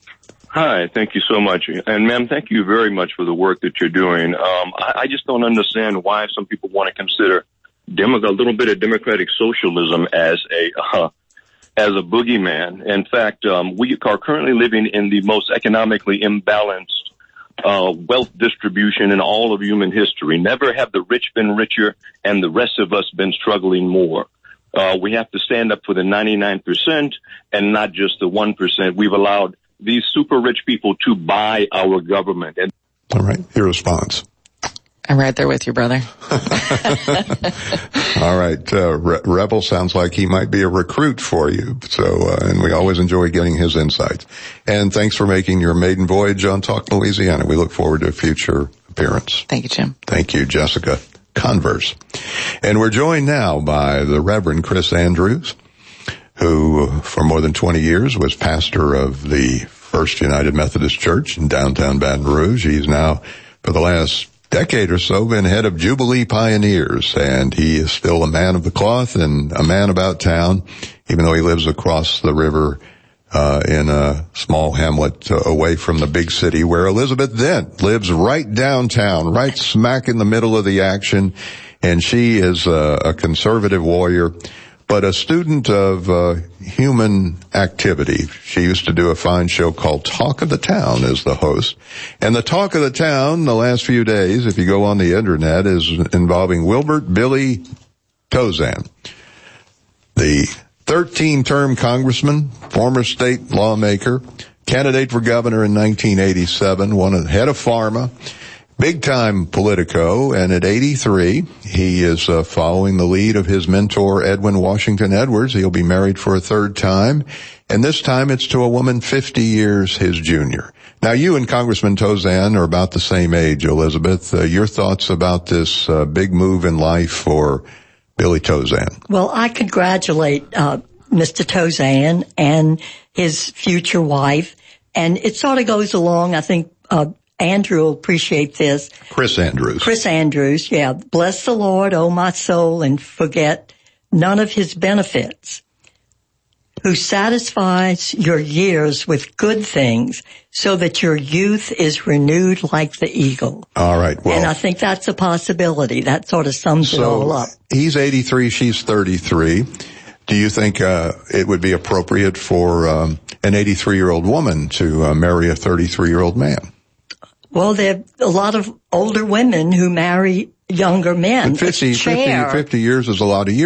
Hi, thank you so much. And ma'am, thank you very much for the work that you're doing. Um, I, I just don't understand why some people want to consider Demo- a little bit of democratic socialism as a uh, as a boogeyman. In fact, um, we are currently living in the most economically imbalanced uh, wealth distribution in all of human history. Never have the rich been richer and the rest of us been struggling more. Uh, we have to stand up for the ninety-nine percent and not just the one percent. We've allowed these super rich people to buy our government. And- All right, your response. I'm right there with you, brother. All right. Uh, Re- Rebel sounds like he might be a recruit for you. So, uh, and we always enjoy getting his insights. And thanks for making your maiden voyage on Talk Louisiana. We look forward to a future appearance. Thank you, Jim. Thank you, Jessica Converse. And we're joined now by the Reverend Chris Andrews, who for more than twenty years was pastor of the First United Methodist Church in downtown Baton Rouge. He's now, for the last decade or so, been head of Jubilee Pioneers, and he is still a man of the cloth and a man about town, even though he lives across the river uh in a small hamlet uh, away from the big city where Elizabeth Dent lives, right downtown, right smack in the middle of the action. And she is a, a conservative warrior, but a student of uh, human activity. She used to do a fine show called Talk of the Town as the host. And the Talk of the Town the last few days, if you go on the internet, is involving Wilbert Billy Tozan, the thirteen-term congressman, former state lawmaker, candidate for governor in nineteen eighty-seven, one of the head of pharma, big-time Politico, and at eighty-three, he is uh, following the lead of his mentor, Edwin Washington Edwards. He'll be married for a third time, and this time it's to a woman fifty years his junior. Now, you and Congressman Tozan are about the same age, Elizabeth. Uh, your thoughts about this uh, big move in life for Billy Tozan? Well, I congratulate uh, Mister Tozan and his future wife, and it sort of goes along, I think, uh, Andrew will appreciate this. Chris Andrews. Chris Andrews, yeah. Bless the Lord, O my soul, and forget none of his benefits, who satisfies your years with good things so that your youth is renewed like the eagle. All right. Well, and I think that's a possibility. That sort of sums so it all up. He's eighty-three, she's thirty-three. Do you think uh, it would be appropriate for um, an eighty-three-year-old woman to uh, marry a thirty-three-year-old man? Well, there are a lot of older women who marry younger men. But fifty, fifty, fifty years is a lot of years.